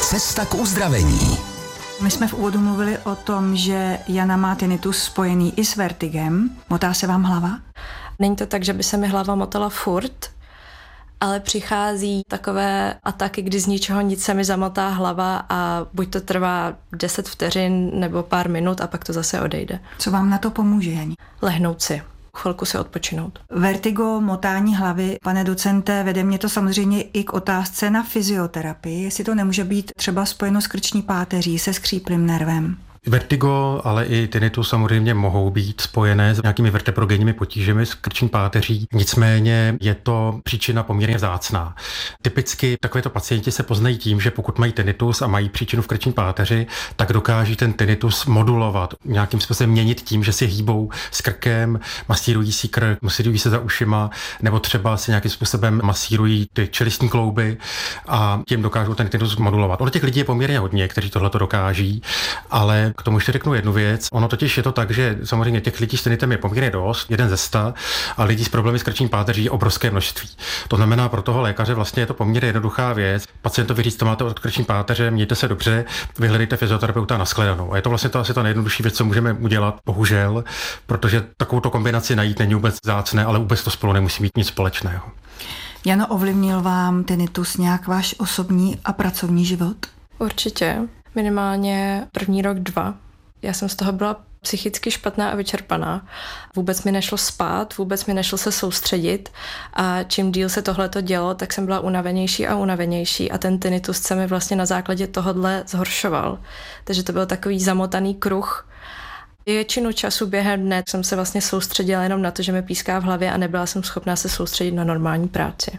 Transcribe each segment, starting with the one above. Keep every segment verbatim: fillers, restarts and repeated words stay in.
Cesta k uzdravení. My jsme v úvodu mluvili o tom, že Jana má tinnitus spojený i s vertigem. Motá se vám hlava? Není to tak, že by se mi hlava motala furt, ale přichází takové ataky, kdy z ničeho nic se mi zamotá hlava a buď to trvá deset vteřin nebo pár minut a pak to zase odejde. Co vám na to pomůže, Jani? Lehnout si. Chvilku si odpočinout. Vertigo, motání hlavy, pane docente, vede mě to samozřejmě i k otázce na fyzioterapii, jestli to nemůže být třeba spojeno s krční páteří, se skříplým nervem. Vertigo, ale i tinnitus samozřejmě mohou být spojené s nějakými vertebrogenními potížemi s krční páteří. Nicméně je to příčina poměrně vzácná. Typicky takovéto pacienti se poznají tím, že pokud mají tinnitus a mají příčinu v krční páteři, tak dokáží ten tinnitus modulovat, nějakým způsobem měnit tím, že si hýbou s krkem, masírují si krk, masírují se za ušima, nebo třeba si nějakým způsobem masírují ty čelistní klouby a tím dokážou ten tinnitus modulovat. Ono těch lidí je poměrně hodně, kteří tohleto dokáží, ale k tomu ještě řeknu jednu věc. Ono totiž je to tak, že samozřejmě těch lidí s tinnitem je poměrně dost, jeden ze sta, a lidí s problémy s krční páteří je obrovské množství. To znamená, pro toho lékaře vlastně je to poměrně jednoduchá věc. Pacientovi říct, to máte od krční páteře, mějte se dobře, vyhledejte fyzioterapeuta na shledanou. A je to vlastně to asi ta nejjednodušší věc, co můžeme udělat, bohužel, protože takovouto kombinaci najít není vůbec vzácné, ale vůbec to spolu nemusí mít nic společného. Jano, ovlivnil vám tinnitus nějak váš osobní a pracovní život? Určitě. Minimálně první rok, dva. Já jsem z toho byla psychicky špatná a vyčerpaná. Vůbec mi nešlo spát, vůbec mi nešlo se soustředit a čím díl se tohleto dělo, tak jsem byla unavenější a unavenější a ten tinnitus se mi vlastně na základě tohodle zhoršoval. Takže to byl takový zamotaný kruh. Většinu času během dne jsem se vlastně soustředila jenom na to, že mi píská v hlavě a nebyla jsem schopná se soustředit na normální práci.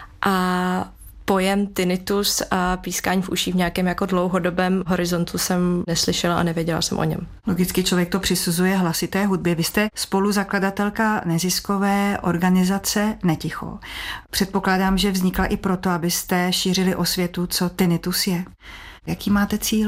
A pojem tinnitus a pískání v uších v nějakém jako dlouhodobém horizontu jsem neslyšela a nevěděla jsem o něm. Logicky člověk to přisuzuje hlasité hudbě. Vy jste spoluzakladatelka neziskové organizace Neticho. Předpokládám, že vznikla i proto, abyste šířili osvětu, co tinnitus je. Jaký máte cíl?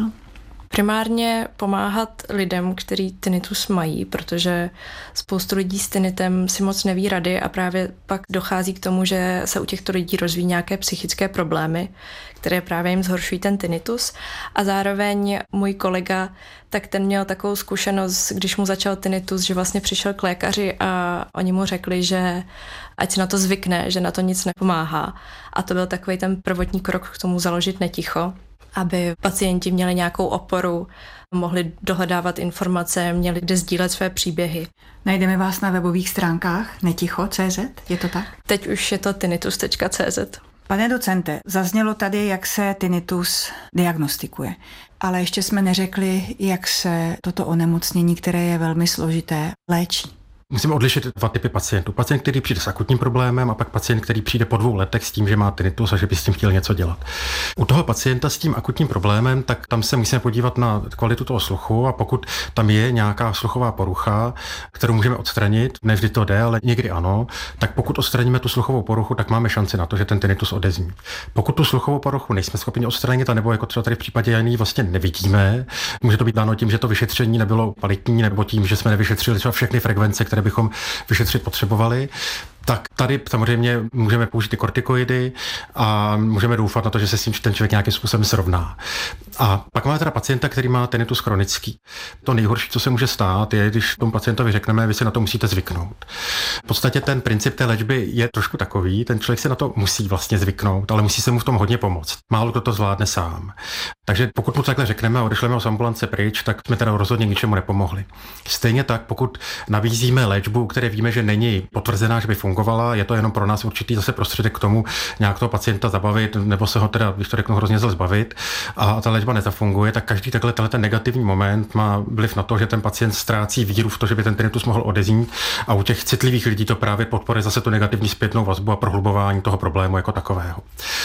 Primárně pomáhat lidem, kteří tinnitus mají, protože spoustu lidí s tinnitem si moc neví rady a právě pak dochází k tomu, že se u těchto lidí rozvíjí nějaké psychické problémy, které právě jim zhoršují ten tinnitus. A zároveň můj kolega, tak ten měl takovou zkušenost, když mu začal tinnitus, že vlastně přišel k lékaři a oni mu řekli, že ať si na to zvykne, že na to nic nepomáhá. A to byl takový ten prvotní krok k tomu založit Neticho, aby pacienti měli nějakou oporu, mohli dohledávat informace, měli kde sdílet své příběhy. Najdeme vás na webových stránkách neticho tečka cé zet, je to tak? Teď už je to tinnitus tečka cé zet. Pane docente, zaznělo tady, jak se tinnitus diagnostikuje, ale ještě jsme neřekli, jak se toto onemocnění, které je velmi složité, léčí. Musíme odlišit dva typy pacientů. Pacient, který přijde s akutním problémem a pak pacient, který přijde po dvou letech s tím, že má tinnitus a že by s tím chtěl něco dělat. U toho pacienta s tím akutním problémem, tak tam se musíme podívat na kvalitu toho sluchu a pokud tam je nějaká sluchová porucha, kterou můžeme odstranit, ne vždy to jde, ale někdy ano, tak pokud odstraníme tu sluchovou poruchu, tak máme šanci na to, že ten tinnitus odezní. Pokud tu sluchovou poruchu nejsme schopni odstranit, nebo jako třeba tady v případě Jany vlastně nevidíme, může to být dáno tím, že to vyšetření nebylo kvalitní, nebo tím, že jsme nevyšetřili třeba všechny frekvence, které bychom vyšetřit potřebovali, tak tady samozřejmě můžeme použít ty kortikoidy a můžeme doufat na to, že se s tím ten člověk nějakým způsobem srovná. A pak máme teda pacienta, který má tinnitus chronický. To nejhorší, co se může stát, je, když tomu pacientovi řekneme, vy si na to musíte zvyknout. V podstatě ten princip té léčby je trošku takový, ten člověk si na to musí vlastně zvyknout, ale musí se mu v tom hodně pomoct. Málo kdo to zvládne sám. Takže pokud mu takhle řekneme a odešleme ho z ambulance pryč, tak jsme teda rozhodně ničemu nepomohli. Stejně tak, pokud nabízíme léčbu, které víme, že není potvrzená, že by fungovala, je to jenom pro nás určitý zase prostředek k tomu nějak toho pacienta zabavit, nebo se ho teda, když to řeknu, hrozně zle zbavit a ta léčba nezafunguje, tak každý takhle ten negativní moment má vliv na to, že ten pacient ztrácí víru v to, že by ten tinnitus mohl odeznít a u těch citlivých lidí to právě podporuje zase tu negativní zpětnou vazbu a prohlubování toho problému jako takového.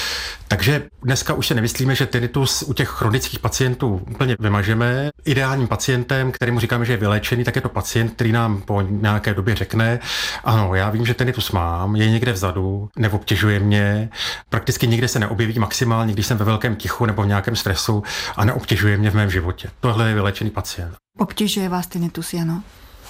Takže dneska už se nemyslíme, že tinnitus u těch chronických pacientů úplně vymažeme. Ideálním pacientem, kterému říkáme, že je vyléčený, tak je to pacient, který nám po nějaké době řekne, ano, já vím, že tinnitus mám, je někde vzadu, neobtěžuje mě, prakticky nikde se neobjeví maximálně, když jsem ve velkém tichu nebo v nějakém stresu a neobtěžuje mě v mém životě. Tohle je vyléčený pacient. Obtěžuje vás tinnitus, Jano?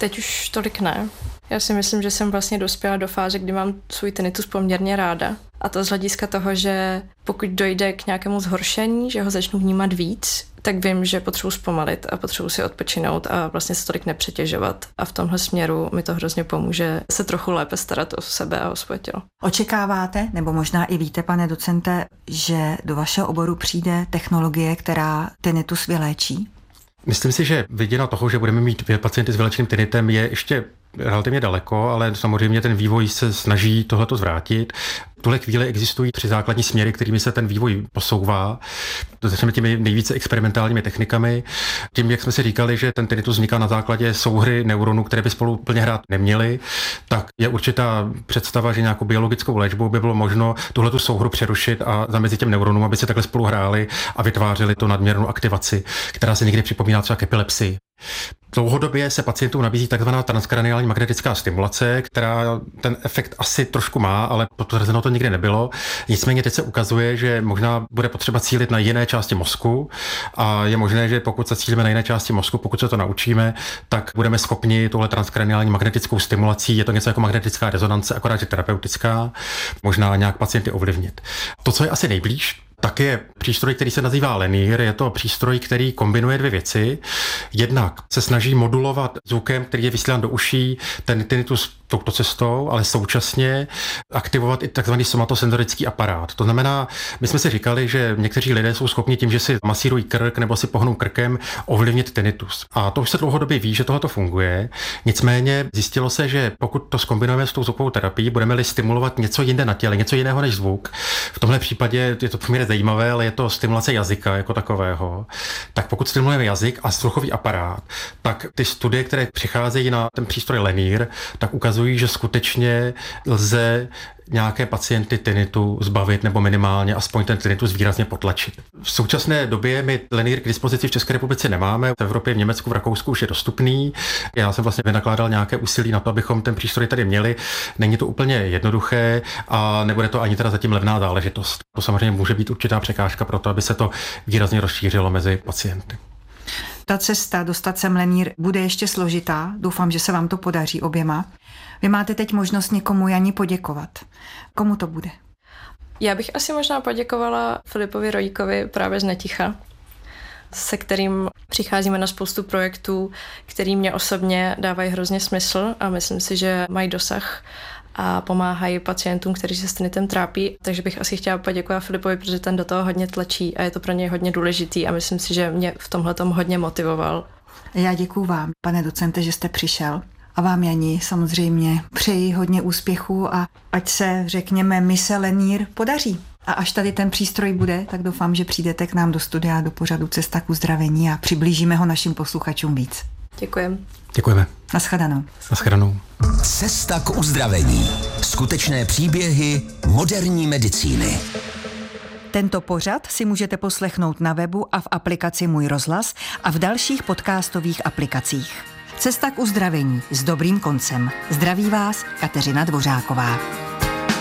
Teď už tolik ne. Já si myslím, že jsem vlastně dospěla do fáze, kdy mám svůj tinnitus poměrně ráda. A to z hlediska toho, že pokud dojde k nějakému zhoršení, že ho začnu vnímat víc, tak vím, že potřebuji zpomalit a potřebuji si odpočinout a vlastně se tolik nepřetěžovat. A v tomhle směru mi to hrozně pomůže se trochu lépe starat o sebe a o svoje tělo. Očekáváte, nebo možná i víte, pane docente, že do vašeho oboru přijde technologie, která tinnitus vyléčí? Myslím si, že viděna toho, že budeme mít pacienty s vylečeným tinnitem, je ještě relativně daleko, ale samozřejmě ten vývoj se snaží tohleto zvrátit. V tuhle chvíli existují tři základní směry, kterými se ten vývoj posouvá. Začneme těmi nejvíce experimentálními technikami. Tím, jak jsme si říkali, že ten tinnitus vzniká na základě souhry neuronů, které by spolu úplně hrát neměly, tak je určitá představa, že nějakou biologickou léčbou by bylo možno tuhletu souhru přerušit a zamezit těm neuronům, aby se takhle spolu hráli a vytvářeli tu nadměrnou aktivaci, která se někdy připomíná třeba k epilepsii. Dlouhodobě se pacientům nabízí takzvaná transkraniální magnetická stimulace, která ten efekt asi trošku má, ale potvrzeno to nikdy nebylo. Nicméně teď se ukazuje, že možná bude potřeba cílit na jiné části mozku a je možné, že pokud se cílíme na jiné části mozku, pokud se to naučíme, tak budeme schopni tuhle transkraniální magnetickou stimulací, je to něco jako magnetická rezonance, akorát že terapeutická, možná nějak pacienty ovlivnit. To, co je asi nejblíž, tak je přístroj, který se nazývá Lenir. Je to přístroj, který kombinuje dvě věci. Jednak se snaží modulovat zvukem, který je vysílán do uší, ten tinnitus touto cestou, ale současně aktivovat i takzvaný somatosenzorický aparát. To znamená, my jsme si říkali, že někteří lidé jsou schopni tím, že si masírují krk nebo si pohnou krkem, ovlivnit tinnitus. A to už se dlouhodobě ví, že tohle funguje. Nicméně zjistilo se, že pokud to zkombinujeme s tou zvukovou terapií, budeme-li stimulovat něco jinde na těle, něco jiného než zvuk. V tomhle případě je to poměrně zajímavé, ale je to stimulace jazyka jako takového. Tak pokud stimulujeme jazyk a sluchový aparát, tak ty studie, které přicházejí na ten přístroj Lenir, tak ukazují, že skutečně lze nějaké pacienty tinnitu zbavit nebo minimálně aspoň ten tinnitus výrazně potlačit. V současné době my Lenir k dispozici v České republice nemáme, v Evropě, v Německu, v Rakousku už je dostupný. Já jsem vlastně vynakládal nějaké úsilí na to, abychom ten přístroj tady měli. Není to úplně jednoduché a nebude to ani teda zatím levná záležitost. To samozřejmě může být určitá překážka pro to, aby se to výrazně rozšířilo mezi pacienty. Ta cesta dostat sem Lenir bude ještě složitá. Doufám, že se vám to podaří oběma. Vy máte teď možnost někomu, Jani, poděkovat. Komu to bude? Já bych asi možná poděkovala Filipovi Rojíkovi právě z Neticha, se kterým přicházíme na spoustu projektů, který mě osobně dávají hrozně smysl a myslím si, že mají dosah a pomáhají pacientům, kteří se s tinnitem trápí. Takže bych asi chtěla poděkovat Filipovi, protože ten do toho hodně tlačí a je to pro něj hodně důležitý a myslím si, že mě v tomhletom hodně motivoval. Já děkuju vám, pane docente, že jste přišel. A vám, Jani, samozřejmě přeji hodně úspěchů a ať se, řekněme, mise Lenir podaří. A až tady ten přístroj bude, tak doufám, že přijdete k nám do studia do pořadu Cesta k uzdravení a přiblížíme ho našim posluchačům víc. Děkujeme. Děkujeme. Naschledanou. Naschledanou. Cesta k uzdravení. Skutečné příběhy moderní medicíny. Tento pořad si můžete poslechnout na webu a v aplikaci Můj rozhlas a v dalších podcastových aplikacích. Cesta k uzdravení s dobrým koncem. Zdraví vás Kateřina Dvořáková.